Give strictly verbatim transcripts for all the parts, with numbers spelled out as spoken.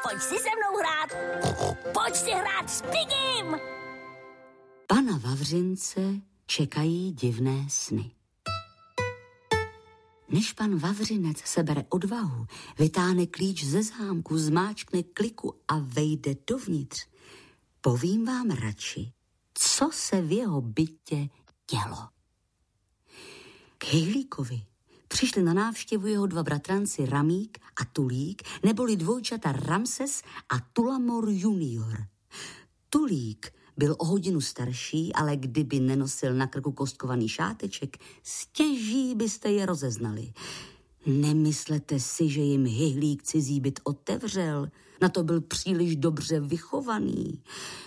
pojď si se mnou hrát. Pojď si hrát s Pigim. Pana Vavřince čekají divné sny. Než pan Vavřinec sebere odvahu, vytáhne klíč ze zámku, zmáčkne kliku a vejde dovnitř, povím vám radši, co se v jeho bytě dělo. K Hyhlíkovi přišli na návštěvu jeho dva bratranci Ramík a Tulík, neboli dvojčata Ramses a Tulamor junior. Tulík byl o hodinu starší, ale kdyby nenosil na krku kostkovaný šáteček, stěží byste je rozeznali. Nemyslete si, že jim Hyhlík cizí byt otevřel, na to byl příliš dobře vychovaný.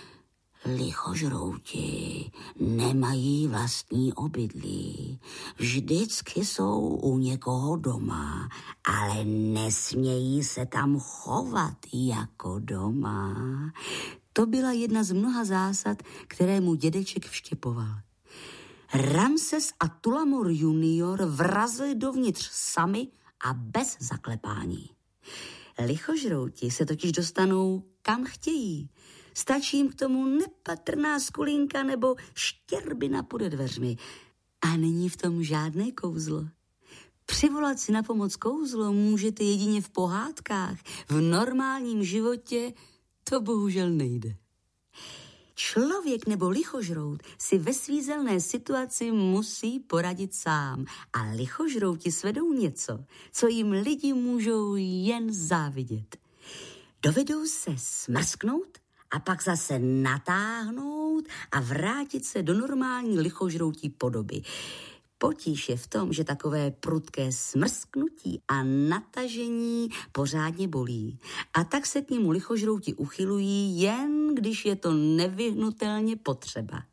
Lichožrouti nemají vlastní obydlí. Vždycky jsou u někoho doma, ale nesmějí se tam chovat jako doma. To byla jedna z mnoha zásad, které mu dědeček vštěpoval. Ramses a Tulamor junior vrazili dovnitř sami a bez zaklepání. Lichožrouti se totiž dostanou kam chtějí. Stačí jim k tomu nepatrná skulinka nebo štěrbina pode dveřmi. A není v tom žádné kouzlo. Přivolat si na pomoc kouzlo můžete jedině v pohádkách. V normálním životě to bohužel nejde. Člověk nebo lichožrout si ve svízelné situaci musí poradit sám. A lichožrouti svedou něco, co jim lidi můžou jen závidět. Dovedou se smrsknout a pak zase natáhnout a vrátit se do normální lichožroutí podoby. Potíž je v tom, že takové prudké smrsknutí a natažení pořádně bolí. A tak se k němu lichožrouti uchylují, jen když je to nevyhnutelně potřeba.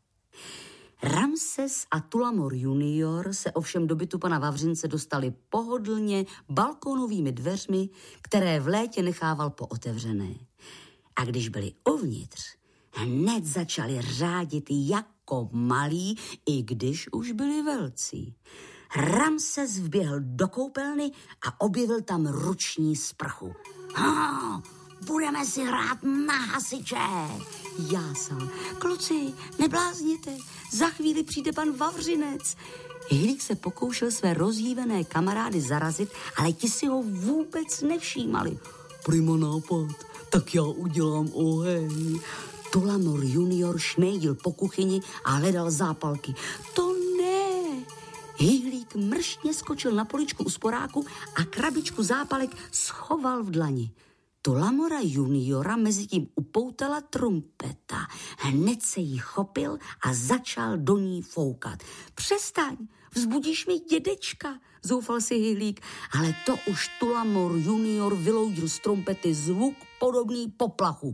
Ramses a Tulamor junior se ovšem do bytu pana Vavřince dostali pohodlně balkónovými dveřmi, které v létě nechával pootevřené. A když byli uvnitř, hned začali řádit jako malí, i když už byli velcí. Ramses vběhl do koupelny a objevil tam ruční sprchu. Ha, budeme si hrát na hasiče, jásal. Kluci, neblázněte, za chvíli přijde pan Vavřinec. Hyhlík se pokoušel své rozjívené kamarády zarazit, ale ti si ho vůbec nevšímali. Prima nápad, tak já udělám oheň. Tulamor junior šmejdil po kuchyni a hledal zápalky. To ne! Hyhlík mrštně skočil na poličku u sporáku a krabičku zápalek schoval v dlani. Tulamora juniora mezitím upoutala trumpeta. Hned se jí chopil a začal do ní foukat. Přestaň, vzbudíš mi dědečka, zoufal si Hyhlík, ale to už Tulamor junior vyloudil z trumpety zvuk podobný poplachu.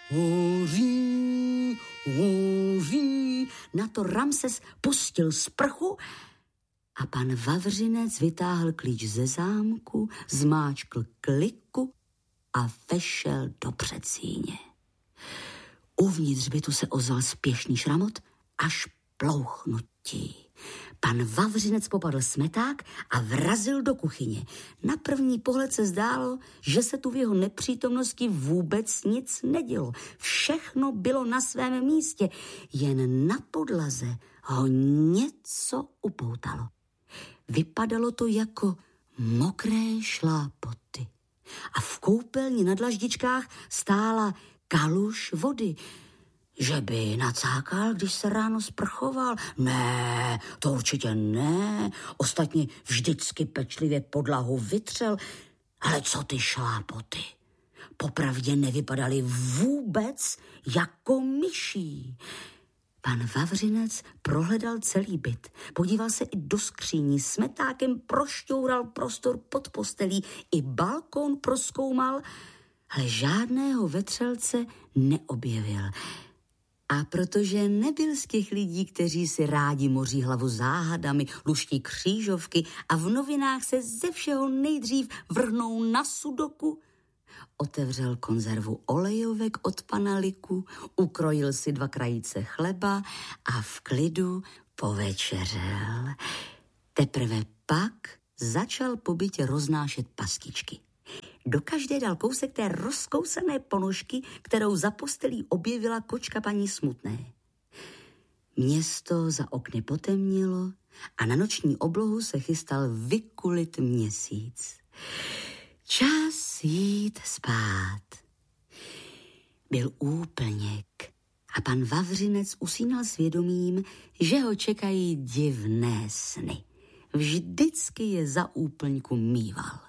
Hoří, hoří. Na to Ramses pustil sprchu a pan Vavřinec vytáhl klíč ze zámku, zmáčkl kliku a vešel do předsíně. Uvnitř bytu se ozval spěšný šramot až plouchnutí. Pan Vavřinec popadl smeták a vrazil do kuchyně. Na první pohled se zdálo, že se tu v jeho nepřítomnosti vůbec nic nedělo. Všechno bylo na svém místě, jen na podlaze ho něco upoutalo. Vypadalo to jako mokré šlápoty. A v koupelni na dlaždičkách stála kaluž vody. Že by nacákal, když se ráno sprchoval? Ne, to určitě ne. Ostatně vždycky pečlivě podlahu vytřel. Ale co ty šlápoty? Popravdě nevypadaly vůbec jako myší. Pan Vavřinec prohledal celý byt, podíval se i do skříní, smetákem prošťoural prostor pod postelí, i balkón prozkoumal, ale žádného vetřelce neobjevil. A protože nebyl z těch lidí, kteří si rádi moří hlavu záhadami, luští křížovky a v novinách se ze všeho nejdřív vrhnou na sudoku, otevřel konzervu olejovek od pana Liku, ukrojil si dva krajíce chleba a v klidu povečeřel. Teprve pak začal po bytě roznášet pastičky. Do každé dal kousek té rozkousané ponožky, kterou za postelí objevila kočka paní Smutné. Město za okny potemnilo a na noční oblohu se chystal vykulit měsíc. Čas jít spát. Byl úplněk a pan Vavřinec usínal s vědomím, že ho čekají divné sny. Vždycky je za úplňku mýval.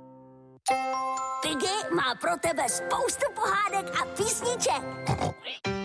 Piggy má pro tebe spoustu pohádek a písniček.